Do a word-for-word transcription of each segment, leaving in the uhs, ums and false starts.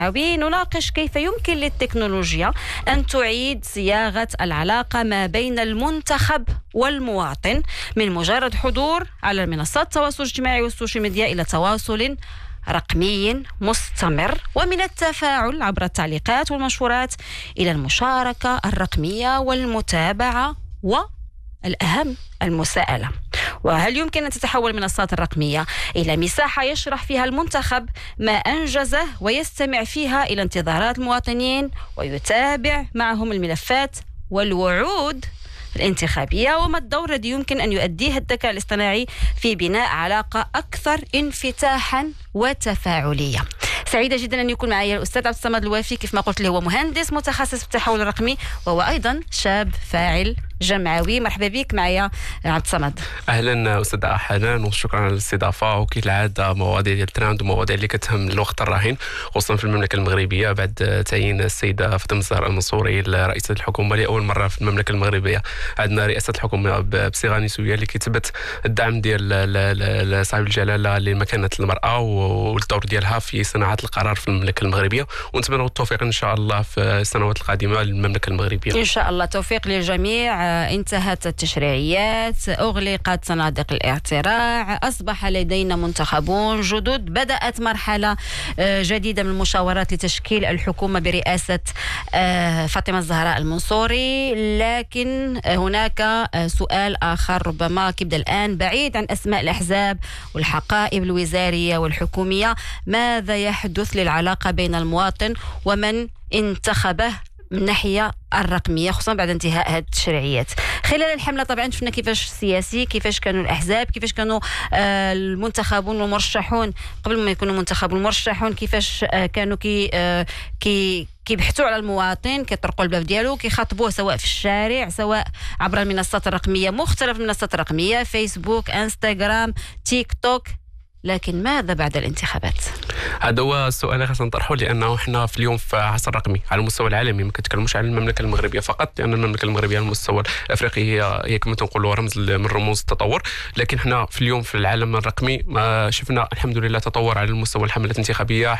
الجمعوي نناقش كيف يمكن للتكنولوجيا أن تعيد صياغة العلاقة ما بين المنتخب والمواطن من مجرد حضور على منصات التواصل الاجتماعي والسوشيال ميديا إلى تواصل رقمي مستمر، ومن التفاعل عبر التعليقات والمنشورات إلى المشاركة الرقمية والمتابعة والأهم المساءلة. وهل يمكن أن تتحول المنصات الرقمية إلى مساحة يشرح فيها المنتخب ما أنجزه ويستمع فيها إلى انتظارات المواطنين ويتابع معهم الملفات والوعود الانتخابية؟ وما الدور الذي يمكن أن يؤديه الذكاء الاصطناعي في بناء علاقة أكثر انفتاحا وتفاعلية؟ سعيدة جدا أن يكون معي الأستاذ عبد الصمد الوافي، كيف ما قلت له هو مهندس متخصص في التحول الرقمي وهو أيضا شاب فاعل جمعوي. مرحبا بك معي عبد الصمد. اهلا استاذه حنان، وشكرا على الاستضافه. وكالعاده مواضيع ديال الترند ومواضيع اللي كتهم الوقت الراهن خصوصا في المملكه المغربيه بعد تعيين السيده فاطمه الزهراء المنصوري رئيسه الحكومه لاول مره في المملكه المغربيه. عندنا رئاسه الحكومه بصيغه نسويه اللي كيثبت الدعم ديال صاحب الجلاله لمكانه المراه والدور ديالها في صناعه القرار في المملكه المغربيه، ونتمنى التوفيق ان شاء الله في السنوات القادمه للمملكه المغربيه ان شاء الله. توفيق للجميع. انتهت التشريعيات، أغلقت صناديق الاعتراع، أصبح لدينا منتخبون جدد، بدأت مرحلة جديدة من المشاورات لتشكيل الحكومة برئاسة فاطمة الزهراء المنصوري. لكن هناك سؤال آخر ربما كيبدأ الآن بعيد عن أسماء الأحزاب والحقائب الوزارية والحكومية: ماذا يحدث للعلاقة بين المواطن ومن انتخبه من ناحية الرقمية، خصوصا بعد انتهاء هذه التشريعيات؟ خلال الحملة طبعا شفنا كيفاش السياسي، كيفاش كانوا الأحزاب، كيفاش كانوا آه المنتخبون والمرشحون قبل ما يكونوا منتخبون المرشحون، كيفاش آه كانوا كي آه كي كيبحثوا على المواطن، كيطرقوا الباب ديالو، كيخاطبوه سواء في الشارع سواء عبر المنصات الرقمية، مختلف المنصات الرقمية، فيسبوك، انستغرام، تيك توك. لكن ماذا بعد الانتخابات؟ هذا هو السؤال اللي خاصنا نطرحه، لانه احنا في اليوم في عصر رقمي على المستوى العالمي، ما كنتكلموش على المملكه المغربيه فقط، لان المملكه المغربيه على المستوى الافريقي هي هي كما تنقولوا رمز من رموز التطور. لكن احنا في اليوم في العالم الرقمي ما شفنا الحمد لله تطور على المستوى الحملات الانتخابيه،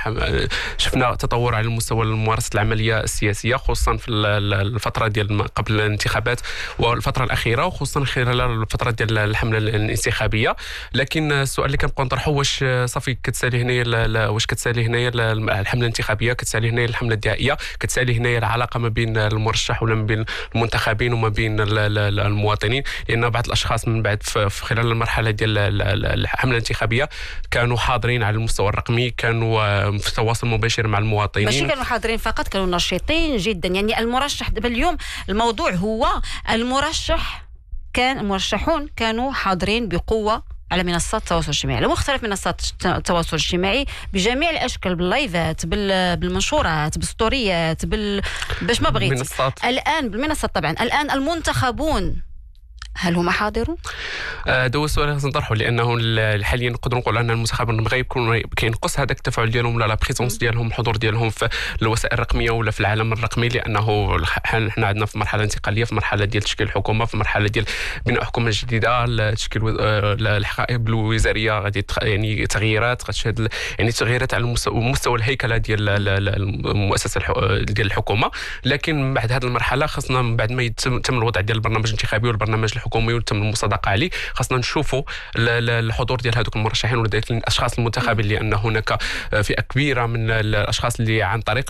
شفنا تطور على المستوى ممارسه العمليه السياسيه، خصوصا في الفتره ديال قبل الانتخابات والفتره الاخيره، وخصوصا خلال الفتره ديال الحمله الانتخابيه. لكن السؤال اللي كنبقاو نطرحه: واش صافي كتسالي هنايا واش كتسالي هنايا الحمله الانتخابيه، كتسالي هنايا الحمله الدعائيه، كتسالي هنايا العلاقه ما بين المرشح ولا ما بين المنتخبين وما بين المواطنين؟ لان بعض الاشخاص من بعد في خلال المرحله ديال الحمله الانتخابيه كانوا حاضرين على المستوى الرقمي، كانوا في تواصل مباشر مع المواطنين، ماشي كانوا حاضرين فقط، كانوا نشيطين جدا. يعني المرشح دابا اليوم الموضوع هو المرشح، كان المرشحون كانوا حاضرين بقوه على منصات التواصل الاجتماعي، على مختلف منصات التواصل الاجتماعي بجميع الاشكال، باللايفات، بالمنشورات، بالستوريات، بال باش ما بغيتي. الان بالمنصات طبعا. الان المنتخبون هل هم حاضرون؟ هذا هو السؤال اللي خصنا نطرحه، لانه حاليا نقدروا نقولوا ان المنتخبون غيكون كينقص هذاك التفاعل ديالهم ولا لا بريزونس ديالهم، الحضور ديالهم في الوسائل الرقميه ولا في العالم الرقمي، لانه حنا عندنا في مرحله انتقاليه، في مرحله ديال تشكيل الحكومه، في مرحله ديال بناء حكومه جديده، تشكيل الحقائب الوزاريه، غادي يعني تغييرات غتشهد يعني تغييرات على مستوى الهيكله ديال المؤسسه ديال الحكومه. لكن بعد هذه المرحله خصنا من بعد ما يتم الوضع ديال البرنامج الانتخابي والبرنامج الحكومي وتم المصادقه عليه، خاصنا نشوفوا الحضور ديال هذوك المرشحين ولا ديال الاشخاص المنتخبين، لان هناك فئه كبيره من الاشخاص اللي عن طريق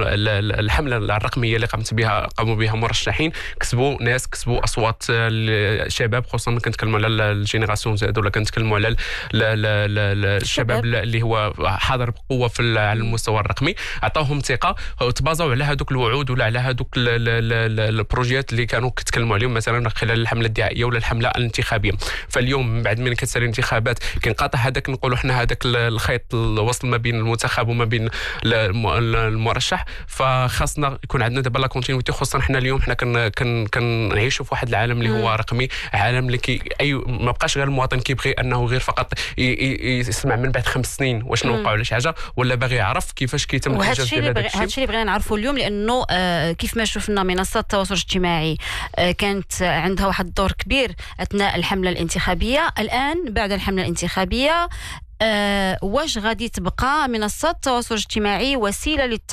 الحمله الرقميه اللي قامت بها قاموا بها مرشحين كسبوا ناس، كسبوا اصوات الشباب، خصوصا كنتكلموا على الجينيراسيون زاد ولا كنتكلموا على الشباب اللي هو حاضر بقوه في على المستوى الرقمي، عطاوهم ثقه وتبازوا على هذوك الوعود ولا على هذوك البروجيات اللي كانوا كيتكلموا عليهم مثلا خلال الحمله الدعائيه ولا الحمله الانتخابيه. فاليوم بعد من كتسالي الانتخابات كينقطع هذاك نقولوا حنا هذاك الخيط الوصل ما بين المنتخب وما بين المرشح، فخاصنا يكون عندنا دابا لا كونتينيتي، خصوصا حنا اليوم حنا كن كنعيشوا في واحد العالم اللي هو رقمي، عالم اللي كي اي ما بقاش غير المواطن كيبغي انه غير فقط يسمع من بعد خمس سنين واش نوقع ولا شي حاجه، ولا باغي يعرف كيفاش كيتم الانجاز ديال هذا الشيء. هذا الشيء اللي بغينا نعرفوا اليوم، لانه آه كيف ما شفنا منصات التواصل الاجتماعي آه كانت عندها واحد الدور كبير اثناء الحمله الانتخابيه. الان بعد الحمله الانتخابيه أه واش غادي تبقى منصات التواصل الاجتماعي وسيله للت